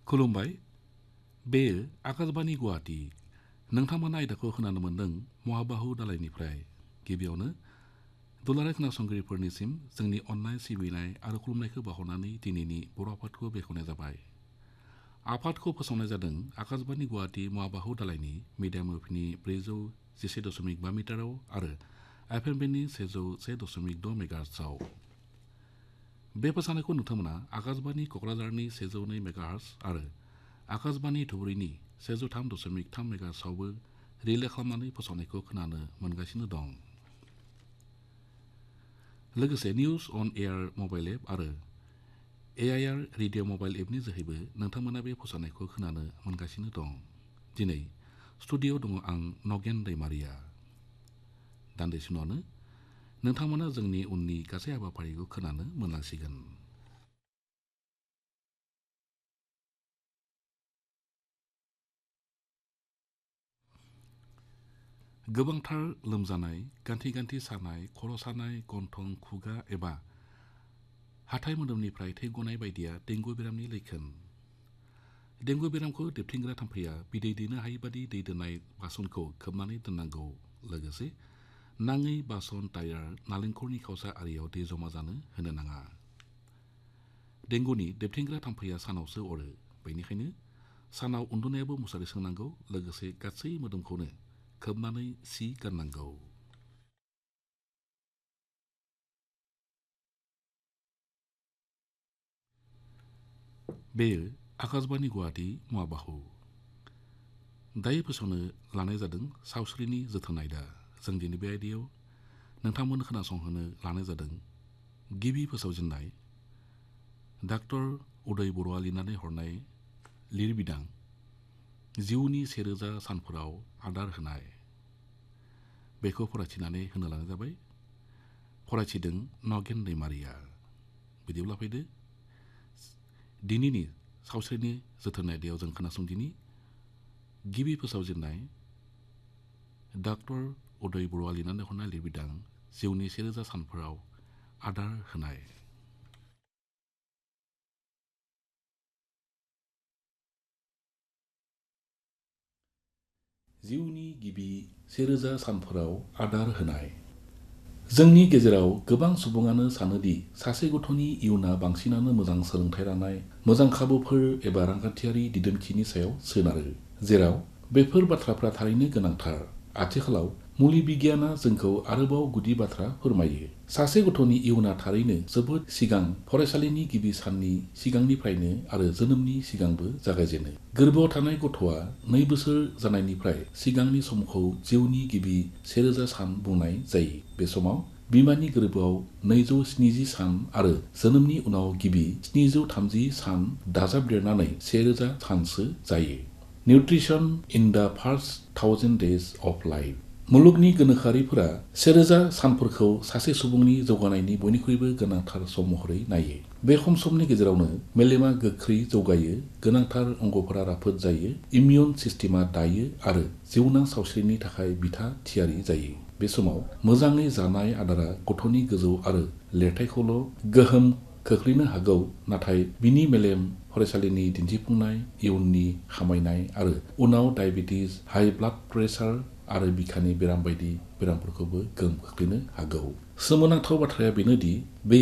खुलुमबाय बेयो आकाशबाणी गुवाहाटी नोंथांमोना आयदाखौ खोनानो मोन्दों महाबाहु दालायनिफ्राय गिबियावनो दुलाराय खोनासंगिरिफोरनिसिम जोंनि अननाय सिबिनाय आरो खुलुमनायखौ बावहरनानै दिनैनि बर' आफादखौ बेखेवनाय जाबाय। आफादखौ फोसावनाय जादों आकाशबाणी गुवाहाटी महाबाहु दालायनि मिडियाम वेभनि 411.5 मिटाराव आरो FM बेनि 101.6 मेगाहार्ट्जआव। बे फोसावनायखौ नोंथांमोना आकाशबाणी क'क्राझारनि 102 मेगाहार्ट्ज आरो आकाशबाणी धुबुरीनि 103.3 मेगाहार्ट्जआवबो रिले खालामनानै फोसावनायखौ खोनानो मोनगासिनो दं। लोगोसे निउज अन एयार मबाइल एप आरो AIR रेडिअ मबाइल एपनि जोहैबो नोंथांमोना बे फोसावनायखौ खोनानो मोनगासिनो दं। दिनै स्टुडिअ'आव दङ आं नगेन दैमारिया। दान्दिसे उनावनो नोंथांमोना जोंनि उननि गासै हाबाफारिखौ खोनानो मोनलांसिगोन। गोबांथार लोमजानाय, गान्थि सानाय, खर' सानाय, गन्थं, खुगा एबा हाथाइ मोदोमनिफ्राय थै गनाय बायदिया डेंगु बेरामनि लैखोन। डेंगु बेरामखौ देबथिंग्रा थाम्फैया बिदै दैनो हायि बादि दै दोननाय बासनखौ खोबनानै दोननांगौ। लोगोसे नाङै बासन, टायार, नालेंखरनि खावसा आरियाव दै जमा जानो होनो नाङा। डेंगुनि देबथिंग्रा थाम्फैया सानावसो अरो, बेनिखायनो सानाव उन्दुनायाबो मुसारि सोंनांगौ। लोगोसे गासै मोदोमखौनो खोबनानै सि गाननांगौ। बेयो आकाशबाणी गुवाहाटी महाबाहु। दायो फोसावनो लानाय जादों सावस्रिनि जोथोन आयदा। जों दिनै बे आयदायाव नोंथांमोननो खोनासंहोनो लानाय जादों गिबि फोसावजेननाय डाक्टर उदय बर'आ लिरनानै हरनाय लिरबिदां जिउनि 1000 सानफोराव आदार होनाय। बेखौ फरायथिनानै होनो लानाय जाबाय। फरायथिदों नगेन दैमारिया। बिदिब्ला फैदो दिनैनि सावस्रिनि जोथोन आयदायाव जों खोनासंदिनि गिबि फोसावजेननाय डाक्टर उदय बर'आ लिरनानै हरनाय लिरबिदां जिउनि 1000 सानफोराव आदार होनाय। जिउनि गिबि 1000 सानफोराव आदार होनाय। जोंनि गेजेराव गोबां सुबुङानो सानोदि सासे गथ'नि इयुना बांसिनानो मोजां सोलोंथाइ लानाय, मोजां खाबुफोर एबा रांखान्थियारि दिदोमथिनि सायाव सोनारो, जेराव बेफोर बाथ्राफ्रा थारैनो गोनांथार। आथिखालाव मुलि बिगियाना जोंखौ आरोबाव गुदि बाथ्रा फोरमायो। सासे गथ'नि इयुना थारैनो जोबोद सिगां फरायसालिनि गिबि साननि सिगांनिफ्रायनो आरो जोनोमनि सिगांबो जागायजेनो। गोरबोआव थानाय गथ'आ 2 बोसोर जानायनिफ्राय सिगांनि समखौ जिउनि गिबि 1000 सान बुंनाय जायो। बे समाव बिमानि गोरबोआव 270 सान आरो जोनोमनि उनाव गिबि 730 सान दाजाबदेरनानै 1000 सानसो जायो। Nutrition in the first 1000 days of life। मुलुगनि गोनोखोआरिफोरा 1000 सानफोरखौ सासे सुबुंनि जौगानायनि बयनिख्रुइबो गोनांथार सम महरै नायो। बे खम समनि गेजेरावनो मेलेमा गोख्रै जौगायो, गोनांथार अंगफोरा राफोद जायो, इमिउन सिस्टेमा दायो आरो जिउनां सावस्रिनि थाखाय बिथा थियारि जायो। बे समाव मोजाङै जानाय आदारा गथ'नि गोजौ आरो लिरथायखौल' गोहोम खोख्लैनो हागौ, नाथाय बिनि मेलेम, फरायसालिनि दिन्थिफुंनाय, इयुननि खामायनाय आरो उनाव डायबेटिस, हाइ ब्लाड प्रेसार आरो बिखानि बेराम बायदि बेरामफोरखौबो गोहोम खोख्लैनो हागौ। सोमोनांथाव बाथ्राया बेनोदि बे